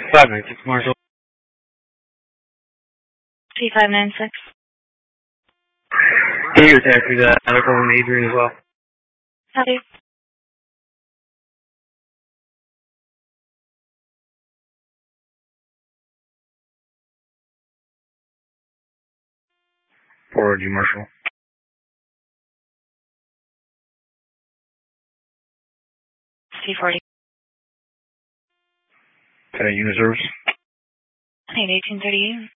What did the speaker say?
596 Marshall. T596. Can you attach me that medical and Adrian as well? Copy. Forward you, Marshall. T40. Unit service. I need 1838.